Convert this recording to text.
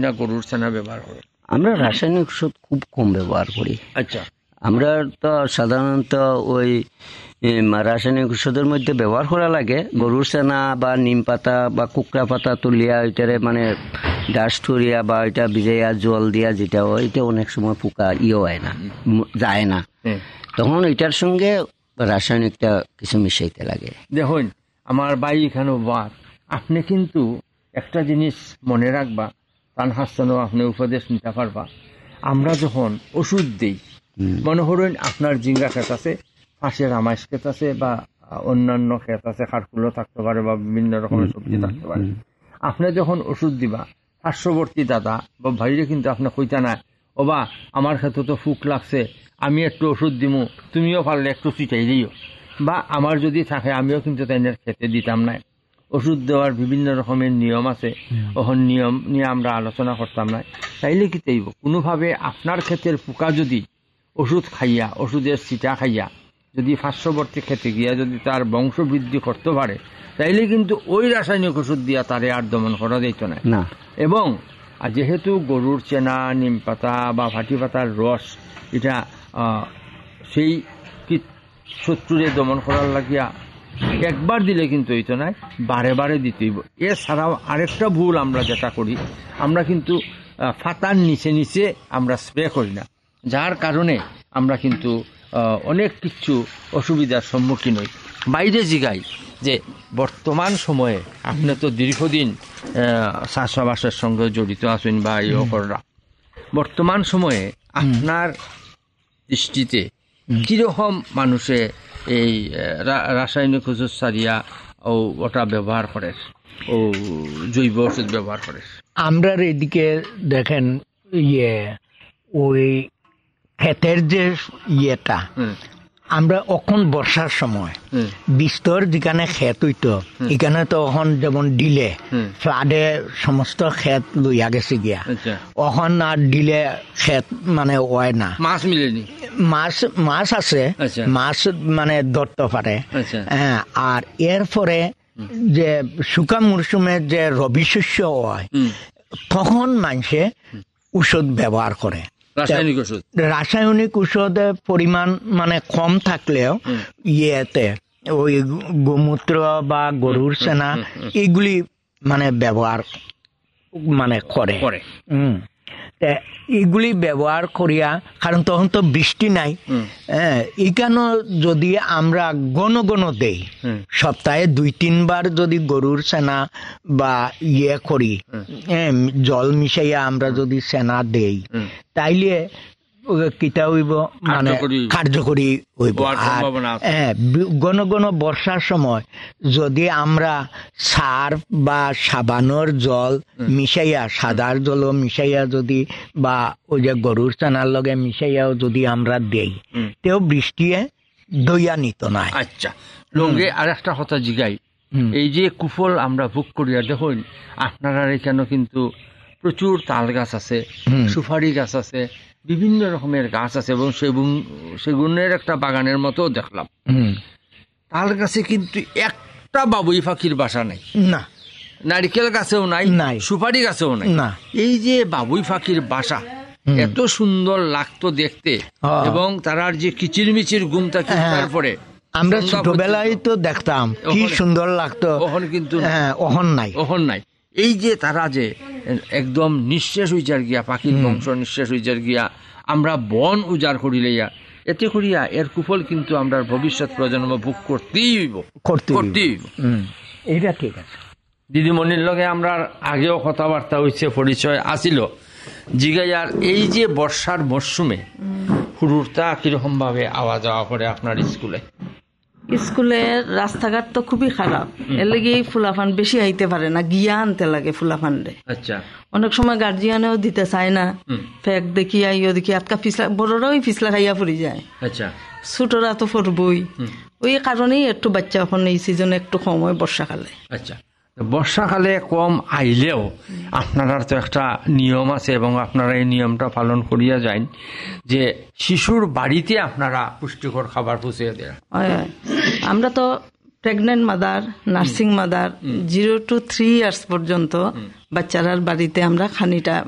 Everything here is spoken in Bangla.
না গরুর ছানা ব্যবহার করেন? আমরা রাসায়নিক ওষুধ খুব কম ব্যবহার করি। আচ্ছা, আমরা তো সাধারণত ওই রাসায়নিক ওষুধের মধ্যে ব্যবহার করা লাগে গরুর ছানা বা নিম পাতা বা কুকড়া পাতা তুলিয়া ওইটারে মানে ডাস্ট করিয়া বা ওইটা ভিজাইয়া জল দিয়া, যেটা হয় এটা অনেক সময় পোকা হয় না, যায় না, তখন ওইটার সঙ্গে রাসায়নিকটা কিছু মিশাইতে লাগে। দেখুন আমার ভাই এখানে আপনি কিন্তু একটা জিনিস মনে রাখবা, তার হাসানো আপনি উপদেশ নিতে পারবা। আমরা যখন ওষুধ দিই, মনে করেন আপনার জিঙ্গা ক্ষেত আছে, পাশে রামাইশ ক্ষেত আছে বা অন্যান্য ক্ষেত আছে, খারকুলো থাকতে পারে বা বিভিন্ন রকমের সবজি থাকতে পারে। আপনি যখন ওষুধ দিবা, পার্শ্ববর্তী দাদা বা ভাইরে কিন্তু আপনি কইতা না, ও বা আমার ক্ষেত্রে তো ফুক লাগছে, আমি একটু ওষুধ দিমু, তুমিও পারলে একটু চিটাই দিও, বা আমার যদি থাকে আমিও কিন্তু তাই খেতে দিতাম না। ওষুধ দেওয়ার বিভিন্ন রকমের নিয়ম আছে, ওখান নিয়ম নিয়ে আমরা আলোচনা করতাম না। তাইলে কি চাইব কোনোভাবে আপনার ক্ষেতের পোকা যদি ওষুধ খাইয়া, ওষুধের ছিটা খাইয়া যদি পার্শ্ববর্তী খেতে গিয়া যদি তার বংশ বৃদ্ধি করতে পারে, তাইলে কিন্তু ওই রাসায়নিক ওষুধ দিয়া তারে আর দমন করা যেত না। এবং যেহেতু গরুর চেনা, নিম পাতা বা ফাটি পাতার রস, এটা সেই শত্রুরে দমন করার লাগিয়া একবার দিলে কিন্তু হইতো না, বারে বারে দিতে হইব। এছাড়াও আরেকটা ভুল আমরা যেটা করি, আমরা কিন্তু ফাতার নিচে নিচে আমরা স্প্রে করি না, যার কারণে আমরা কিন্তু অনেক কিছু অসুবিধার সম্মুখীন হই। বাইরে জিগাই যে বর্তমান সময়ে আপনি তো দীর্ঘদিন চাষাবাসের সঙ্গে জড়িত আছেন বা ইয়ে করা, বর্তমান সময়ে আপনার দৃষ্টিতে কিরকম মানুষে এই রাসায়নিক ওষুধ সারিয়া ও ওটা ব্যবহার করে, ও জৈব ওষুধ ব্যবহার করে? আমরা এদিকে দেখেন ওই ক্ষেতের যে ইয়েটা, আমরা এখন বর্ষার সময় বিস্তর যেখানে ক্ষেত হইতো, এখানে তো এখন যেমন ডিলে ফ্লাডে সমস্ত ক্ষেত লইয়া গেছে গিয়া, এখন আর ডিলে ক্ষেত মানে হয় না, মাছ মিলেনি, মাছ আছে, মাছ মানে ধরতে পারে। হ্যাঁ, আর এরপরে যে শুকা মরশুমে যে রবি শস্য হয়, তখন মানুষে ঔষধ ব্যবহার করে। রাসায়নিক ঔষধের পরিমাণ মানে কম থাকলেও ইয়েতে ওই গোমূত্র বা গরুর ছানা এগুলি মানে ব্যবহার মানে করে। এগুলি ব্যবহার করিয়া, কারণ তখন তো বৃষ্টি নাই, এখানে যদি আমরা ঘন ঘন দেই, সপ্তাহে 2-3 বার যদি গরুর ছানা বা করি, জল মিশাইয়া আমরা যদি ছানা দেই, তাইলে কিতা হইব মানে কার্যকরী হইব। আর ঘন ঘন বর্ষার সময় যদি আমরা সার বা সাবানোর জল মিশাইয়া, সাদার জল মিশাইয়া যদি বা ওই যে গরুর ছানার লগে মিশাইয়াও যদি আমরা দেই, তেও বৃষ্টিয়ে দইয়া নিত না। আচ্ছা, লঙ্গে আর একটা কথা জিগাই, এই যে কুফল আমরা ভোগ করিয়া, দেখুন আপনারা এখানে কিন্তু প্রচুর তাল গাছ আছে, সুপারি গাছ আছে, বিভিন্ন রকমের গাছ আছে, এবং সেগুনের একটা বাগানের মতো দেখলাম। তাল গাছে কিন্তু একটা বাবুই পাখির বাসা নাই, না নারিকেল গাছেও নাই, সুপারি গাছেও নাই। এই যে বাবুই পাখির বাসা, এত সুন্দর লাগতো দেখতে, এবং তারার যে কিচিরমিচির ঘুম থাকে, তারপরে আমরা ছোটবেলায় তো দেখতাম কি সুন্দর লাগতো, ওখানে কিন্তু ওখান নাই। এই যে তারা যে একদম নিঃশেষ হয়ে যার গিয়া, পাখির বংশ নিঃশেষ হয়ে যার গিয়া, আমরা বন উজাড় করিলাইয়া, এতে করিয়া এর কুফল কিন্তু আমরা ভবিষ্যৎ প্রজন্ম ভোগ করতেই হইব। এইটা ঠিক আছে। দিদিমণির লগে আমরা আগেও কথাবার্তা হয়েছে, পরিচয় আসিল জিগাইয়ার। এই যে বর্ষার মরশুমে হুড়ুরটা কিরকম ভাবে আওয়া যাওয়া করে আপনার স্কুলে? স্কুলের রাস্তাঘাট তো খুবই খারাপ, এর লেগে ফুলাফান বেশি আইতে পারে না, গিয়া আনতে লাগে ফুলাফান্ডে। আচ্ছা, অনেক সময় গার্জিয়ানেও দিতে চায় না, ফেক দেখি আইও দেখি আটকা ফিসলা, বড়রাও ফিসলা খাইয়া পড়ি যায়। আচ্ছা, ছোটরা তো পড়বই, ওই কারণেই একটু বাচ্চা এখন এই সিজনে একটু কম হয় বর্ষাকালে। আচ্ছা, বর্ষাকালে কম আইলেও আপনারা তো একটা নিয়ম আছে, এবং আপনারা এই নিয়মটা পালন করিয়া যান যে শিশুর বাড়িতে আপনারা পুষ্টিকর খাবার পৌঁছে দেন। আমরা তো pregnant mother, nursing mother 0 to 3 years পর্যন্ত বাচ্চারার বাড়িতে আমরা খানিটা